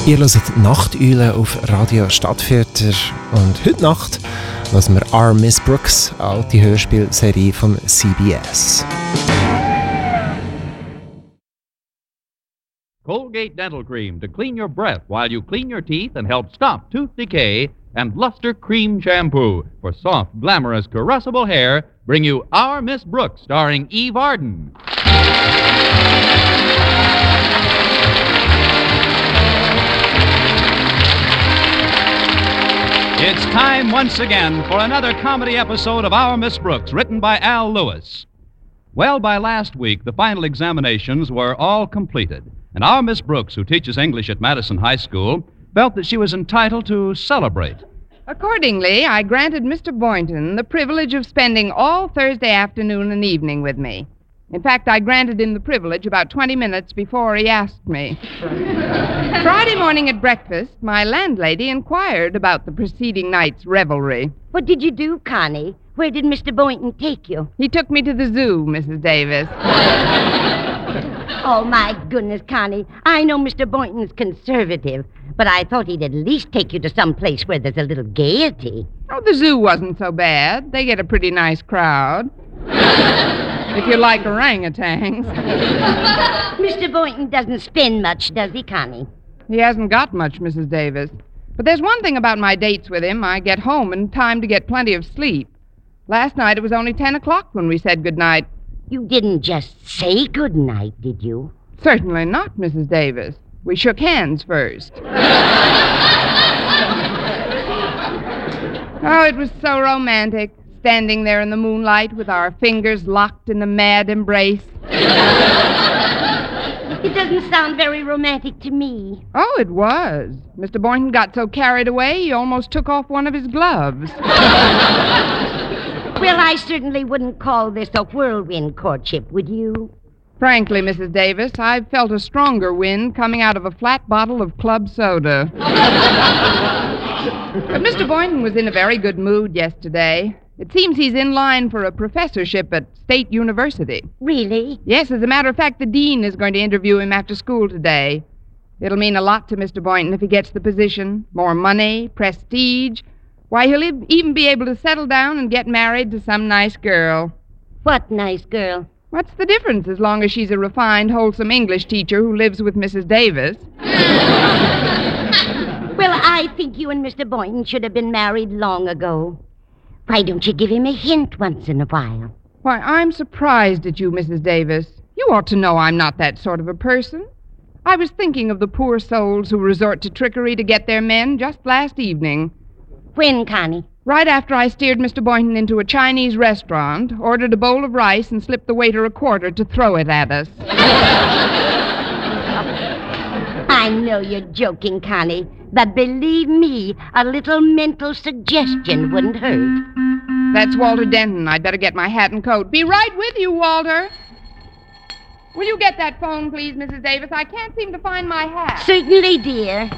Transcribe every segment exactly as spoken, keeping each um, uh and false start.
Ihr hört Nachteule auf Radio Stadtviertel und heute Nacht hören wir Our Miss Brooks, alte Hörspielserie von C B S. Colgate Dental Cream to clean your breath while you clean your teeth and help stop tooth decay, and Luster Cream Shampoo for soft, glamorous, caressable hair bring you Our Miss Brooks, starring Eve Arden. It's time once again for another comedy episode of Our Miss Brooks, written by Al Lewis. Well, by last week, the final examinations were all completed, and our Miss Brooks, who teaches English at Madison High School, felt that she was entitled to celebrate. Accordingly, I granted Mister Boynton the privilege of spending all Thursday afternoon and evening with me. In fact, I granted him the privilege about twenty minutes before he asked me. Friday morning at breakfast, my landlady inquired about the preceding night's revelry. What did you do, Connie? Where did Mister Boynton take you? He took me to the zoo, Missus Davis. Oh, my goodness, Connie. I know Mister Boynton's conservative, but I thought he'd at least take you to some place where there's a little gaiety. Oh, the zoo wasn't so bad. They get a pretty nice crowd. If you like orangutans. Mister Boynton doesn't spend much, does he, Connie? He hasn't got much, Missus Davis. But there's one thing about my dates with him. I get home in time to get plenty of sleep. Last night it was only ten o'clock when we said goodnight. You didn't just say goodnight, did you? Certainly not, Missus Davis. We shook hands first. Oh, it was so romantic, standing there in the moonlight with our fingers locked in a mad embrace. It doesn't sound very romantic to me. Oh, it was. Mister Boynton got so carried away, he almost took off one of his gloves. Well, I certainly wouldn't call this a whirlwind courtship, would you? Frankly, Missus Davis, I've felt a stronger wind coming out of a flat bottle of club soda. But Mister Boynton was in a very good mood yesterday. It seems he's in line for a professorship at State University. Really? Yes, as a matter of fact, the dean is going to interview him after school today. It'll mean a lot to Mister Boynton if he gets the position. More money, prestige. Why, he'll even be able to settle down and get married to some nice girl. What nice girl? What's the difference as long as she's a refined, wholesome English teacher who lives with Missus Davis? Well, I think you and Mister Boynton should have been married long ago. Why don't you give him a hint once in a while? Why, I'm surprised at you, Missus Davis. You ought to know I'm not that sort of a person. I was thinking of the poor souls who resort to trickery to get their men just last evening. When, Connie? Right after I steered Mister Boynton into a Chinese restaurant, ordered a bowl of rice, and slipped the waiter a quarter to throw it at us. I know you're joking, Connie, but believe me, a little mental suggestion wouldn't hurt. That's Walter Denton. I'd better get my hat and coat. Be right with you, Walter. Will you get that phone, please, Missus Davis? I can't seem to find my hat. Certainly, dear.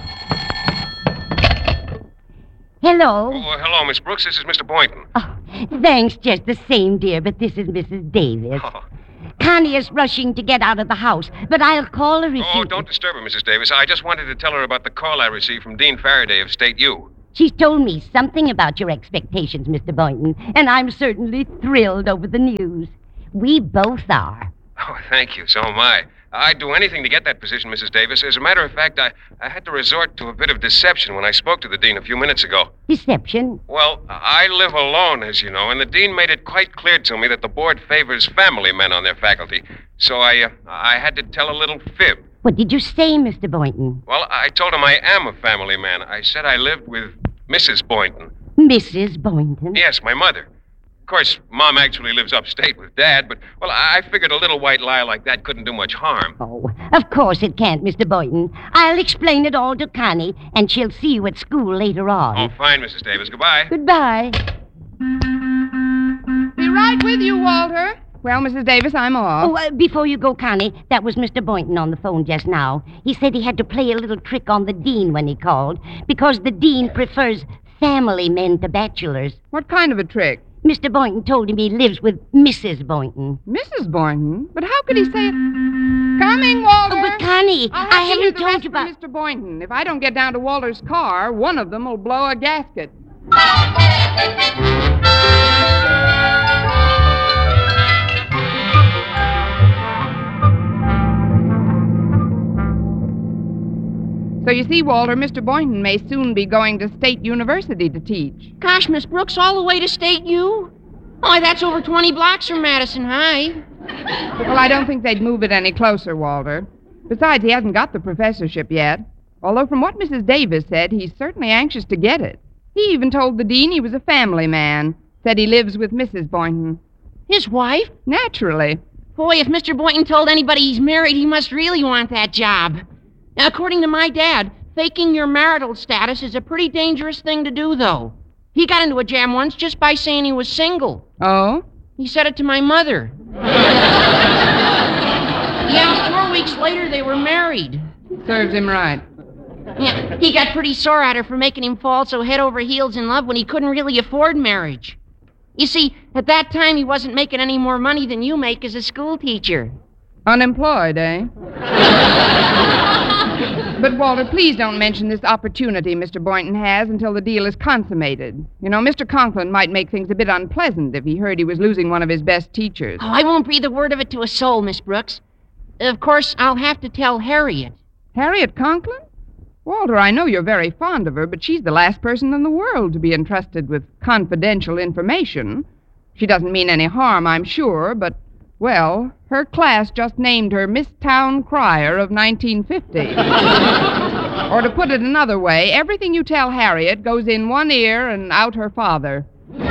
Hello. Oh, hello, Miss Brooks. This is Mister Boynton. Oh, thanks just the same, dear, but this is Missus Davis. Oh. Connie is rushing to get out of the house, but I'll call her if Oh, she... don't disturb her, Missus Davis. I just wanted to tell her about the call I received from Dean Faraday of State U. She's told me something about your expectations, Mister Boynton, and I'm certainly thrilled over the news. We both are. Oh, thank you. So am I. I'd do anything to get that position, Missus Davis. As a matter of fact, I, I had to resort to a bit of deception when I spoke to the dean a few minutes ago. Deception? Well, I live alone, as you know, and the dean made it quite clear to me that the board favors family men on their faculty. So I, uh, I had to tell a little fib. What did you say, Mister Boynton? Well, I told him I am a family man. I said I lived with Missus Boynton. Missus Boynton? Yes, my mother. Of course, Mom actually lives upstate with Dad, but, well, I figured a little white lie like that couldn't do much harm. Oh, of course it can't, Mister Boynton. I'll explain it all to Connie, and she'll see you at school later on. Oh, fine, Missus Davis. Goodbye. Goodbye. Be right with you, Walter. Well, Missus Davis, I'm off. Oh, uh, before you go, Connie, that was Mister Boynton on the phone just now. He said he had to play a little trick on the dean when he called, because the dean prefers family men to bachelors. What kind of a trick? Mister Boynton told him he lives with Missus Boynton. Missus Boynton? But how could he say it? Coming, Walter! Oh, but Connie, I'll have I to hear haven't the told rest you from about... Mister Boynton. If I don't get down to Walter's car, one of them will blow a gasket. So you see, Walter, Mister Boynton may soon be going to State University to teach. Gosh, Miss Brooks, all the way to State U? Why, that's over twenty blocks from Madison High. Well, I don't think they'd move it any closer, Walter. Besides, he hasn't got the professorship yet. Although from what Missus Davis said, he's certainly anxious to get it. He even told the dean he was a family man. Said he lives with Missus Boynton. His wife? Naturally. Boy, if Mister Boynton told anybody he's married, he must really want that job. Now, according to my dad, faking your marital status is a pretty dangerous thing to do, though. He got into a jam once just by saying he was single. Oh? He said it to my mother. Yeah, four weeks later, they were married. Serves him right. Yeah, he got pretty sore at her for making him fall so head over heels in love when he couldn't really afford marriage. You see, at that time, he wasn't making any more money than you make as a school teacher. Unemployed, eh? But, Walter, please don't mention this opportunity Mister Boynton has until the deal is consummated. You know, Mister Conklin might make things a bit unpleasant if he heard he was losing one of his best teachers. Oh, I won't breathe a word of it to a soul, Miss Brooks. Of course, I'll have to tell Harriet. Harriet Conklin? Walter, I know you're very fond of her, but she's the last person in the world to be entrusted with confidential information. She doesn't mean any harm, I'm sure, but, well, her class just named her Miss Town Crier of nineteen fifty. Or to put it another way, everything you tell Harriet goes in one ear and out her father.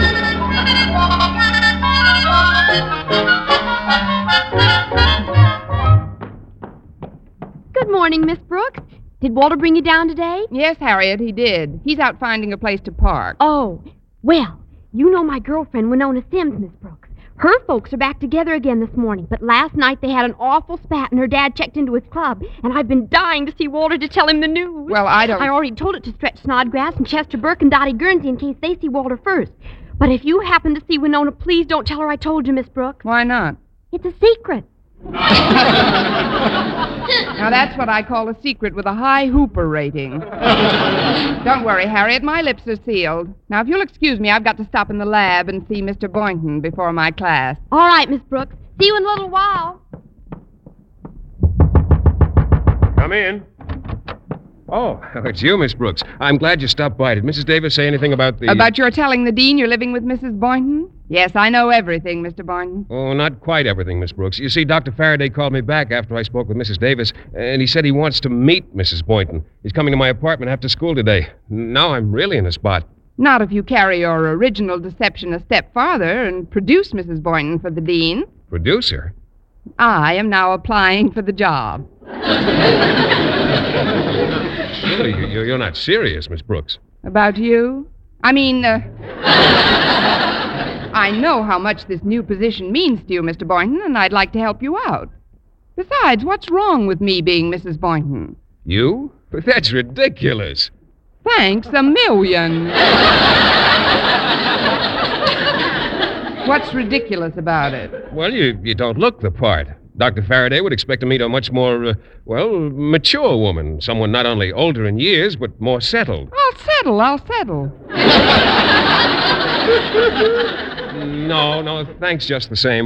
Good morning, Miss Brooks. Did Walter bring you down today? Yes, Harriet, he did. He's out finding a place to park. Oh, well, you know my girlfriend, Winona Sims, Miss Brooks. Her folks are back together again this morning, but last night they had an awful spat and her dad checked into his club, and I've been dying to see Walter to tell him the news. Well, I don't... I already told it to Stretch Snodgrass and Chester Burke and Dottie Guernsey in case they see Walter first. But if you happen to see Winona, please don't tell her I told you, Miss Brooks. Why not? It's a secret. Now, that's what I call a secret with a high Hooper rating. Don't worry, Harriet. My lips are sealed. Now, if you'll excuse me, I've got to stop in the lab and see Mister Boynton before my class. All right, Miss Brooks. See you in a little while. Come in. Oh, it's you, Miss Brooks. I'm glad you stopped by. Did Missus Davis say anything about the... About your telling the dean you're living with Missus Boynton? Yes, I know everything, Mister Boynton. Oh, not quite everything, Miss Brooks. You see, Doctor Faraday called me back after I spoke with Missus Davis, and he said he wants to meet Missus Boynton. He's coming to my apartment after school today. Now I'm really in a spot. Not if you carry your original deception a step farther and produce Missus Boynton for the dean. Producer? I am now applying for the job. Really, you- you're not serious, Miss Brooks. About you? I mean, uh... I know how much this new position means to you, Mister Boynton, and I'd like to help you out. Besides, what's wrong with me being Missus Boynton? You? But that's ridiculous. Thanks a million. What's ridiculous about it? Well, you, you don't look the part. Doctor Faraday would expect to meet a much more, uh, well, mature woman. Someone not only older in years, but more settled. I'll settle, I'll settle. No, no, thanks just the same.